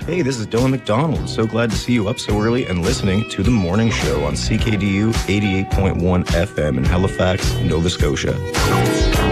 Hey, this is Dylan McDonald. So glad to see you up so early and listening to The Morning Show on CKDU 88.1 FM in Halifax, Nova Scotia.